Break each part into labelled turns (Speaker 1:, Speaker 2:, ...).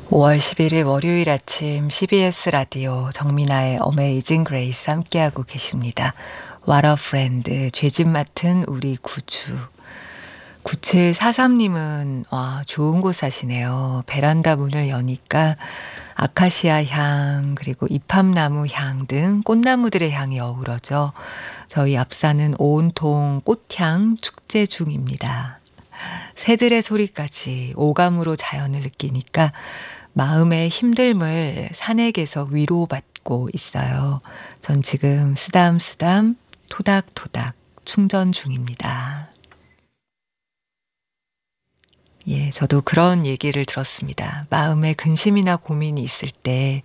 Speaker 1: 5월 11일 월요일 아침 CBS 라디오 정민아의 어메이징 그레이스 함께하고 계십니다. What a friend, 죄짓 맡은 우리 구주. 9743님은 와 좋은 곳 사시네요. 베란다 문을 여니까 아카시아 향 그리고 이팝나무 향 등 꽃나무들의 향이 어우러져 저희 앞산은 온통 꽃향 축제 중입니다. 새들의 소리까지 오감으로 자연을 느끼니까 마음의 힘듦을 산액에서 위로받고 있어요. 전 지금 쓰담쓰담 토닥토닥 충전 중입니다. 예, 저도 그런 얘기를 들었습니다. 마음에 근심이나 고민이 있을 때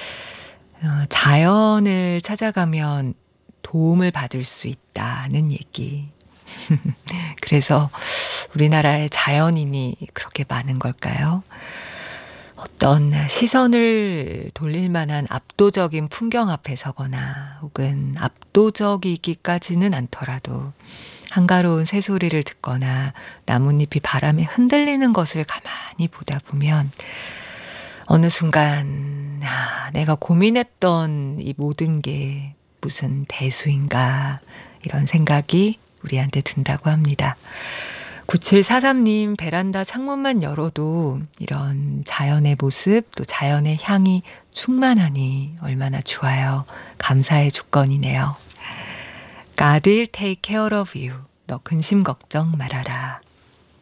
Speaker 1: 자연을 찾아가면 도움을 받을 수 있다는 얘기. 그래서 우리나라에 자연인이 그렇게 많은 걸까요? 어떤 시선을 돌릴 만한 압도적인 풍경 앞에 서거나 혹은 압도적이기까지는 않더라도 한가로운 새소리를 듣거나 나뭇잎이 바람에 흔들리는 것을 가만히 보다 보면 어느 순간 내가 고민했던 이 모든 게 무슨 대수인가 이런 생각이 우리한테 든다고 합니다. 9743님 베란다 창문만 열어도 이런 자연의 모습 또 자연의 향이 충만하니 얼마나 좋아요. 감사의 조건이네요. God will take care of you. 너 근심 걱정 말아라.